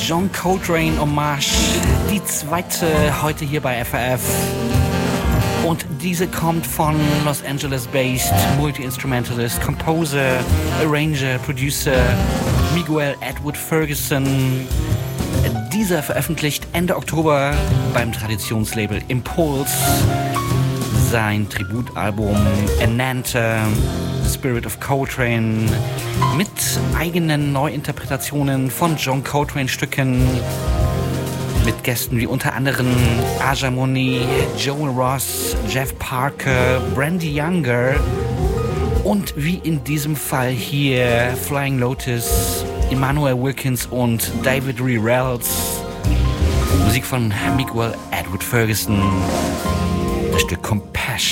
John Coltrane Hommage, die zweite heute hier bei FAF. Und diese kommt von Los Angeles-based Multi-Instrumentalist, Composer, Arranger, Producer Miguel Edward Ferguson. Dieser veröffentlicht Ende Oktober beim Traditionslabel Impulse sein Tributalbum Enanta, Spirit of Coltrane, mit eigenen Neuinterpretationen von John Coltrane-Stücken, mit Gästen wie unter anderem Aja Monet, Joel Ross, Jeff Parker, Brandy Younger und wie in diesem Fall hier Flying Lotus, Emmanuel Wilkins und David Lee Reynolds. Musik von Miguel Edward Ferguson. Das Stück Compassion.